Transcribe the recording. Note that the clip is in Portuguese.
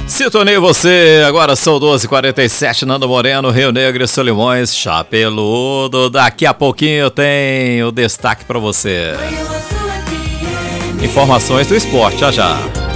Sintonei você, agora são 12h47, Nando Moreno, Rio Negro e Solimões, Chapeludo. Daqui a pouquinho tem o destaque para você. Informações do esporte, já já.